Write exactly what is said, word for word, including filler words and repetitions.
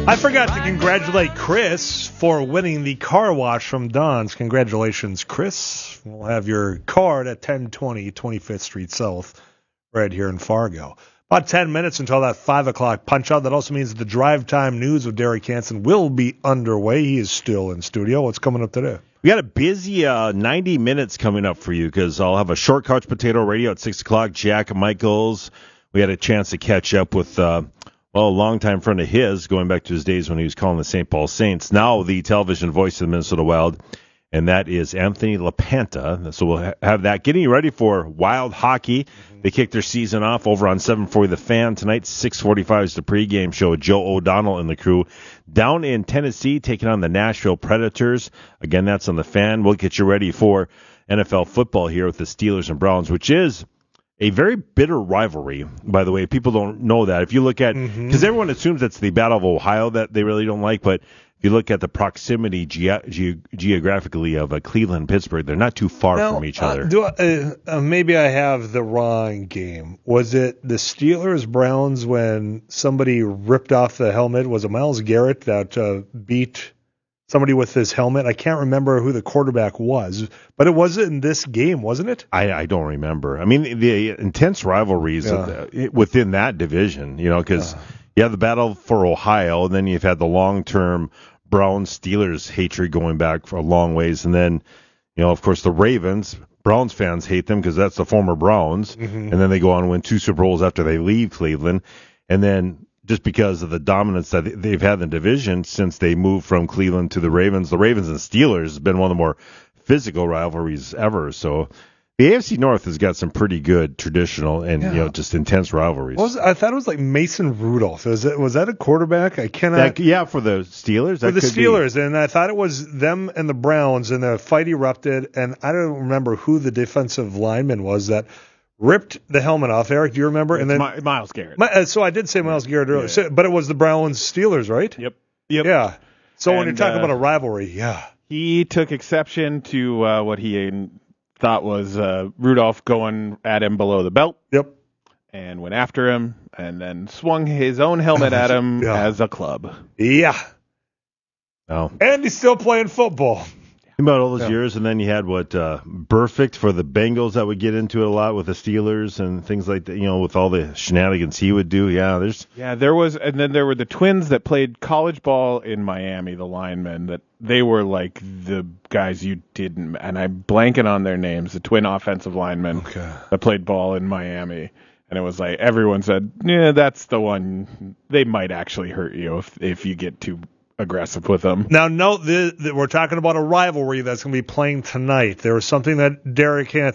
I forgot to congratulate Chris for winning the car wash from Don's. Congratulations, Chris. We'll have your card at ten twenty twenty-fifth Street South right here in Fargo. About ten minutes until that five o'clock punch-out. That also means that the drive time news with Derek Hansen will be underway. He is still in studio. What's coming up today? We got a busy uh, ninety minutes coming up for you because I'll have a short couch potato radio at six o'clock. Jack Michaels. We had a chance to catch up with, uh, well, a longtime friend of his, going back to his days when he was calling the Saint Paul Saints, now the television voice of the Minnesota Wild, and that is Anthony LaPanta. So we'll ha- have that. Getting you ready for Wild hockey. Mm-hmm. They kick their season off over on seven forty The Fan tonight. six forty-five is the pregame show with Joe O'Donnell and the crew. Down in Tennessee, taking on the Nashville Predators. Again, that's on The Fan. We'll get you ready for N F L football here with the Steelers and Browns, which is a very bitter rivalry, by the way. People don't know that. If you look at, because mm-hmm. everyone assumes it's the Battle of Ohio that they really don't like, but if you look at the proximity ge- ge- geographically of uh, Cleveland and Pittsburgh, they're not too far now, from each other. Uh, do I, uh, uh, maybe I have the wrong game. Was it the Steelers-Browns when somebody ripped off the helmet? Was it Myles Garrett that uh, beat somebody with his helmet? I can't remember who the quarterback was, but it was in this game, wasn't it? I, I don't remember. I mean, the intense rivalries yeah. the, within that division, you know, because uh. you have the battle for Ohio, and then you've had the long-term Browns-Steelers hatred going back for a long ways, and then, you know, of course, the Ravens. Browns fans hate them because that's the former Browns, mm-hmm. and then they go on and win two Super Bowls after they leave Cleveland, and then just because of the dominance that they've had in the division since they moved from Cleveland to the Ravens. The Ravens and Steelers has been one of the more physical rivalries ever. So the A F C North has got some pretty good traditional and yeah. you know just intense rivalries. What was it? I thought it was like Mason Rudolph. Was it was that a quarterback? I cannot. That, yeah, for the Steelers. For that the could Steelers, be. And I thought it was them and the Browns, and the fight erupted. And I don't remember who the defensive lineman was that ripped the helmet off. Eric, do you remember? It's and then My, Myles Garrett. My, uh, so I did say Myles Garrett earlier, yeah. so, but it was the Browns Steelers, right? Yep. Yep. Yeah. So and, when you're talking uh, about a rivalry, yeah. He took exception to uh, what he thought was uh, Rudolph going at him below the belt. Yep. And went after him, and then swung his own helmet at him yeah. as a club. Yeah. Oh. And he's still playing football. About all those yeah. years, and then you had what uh, Perfect for the Bengals that would get into it a lot with the Steelers and things like that. You know, with all the shenanigans he would do. Yeah, there's yeah, there was, and then there were the twins that played college ball in Miami, the linemen. That they were like the guys you didn't, and I'm blanking on their names. The twin offensive linemen okay. that played ball in Miami, and it was like everyone said, yeah, that's the one. They might actually hurt you if if you get too aggressive with them. Now, note that we're talking about a rivalry that's going to be playing tonight. There was something that Derek Hansen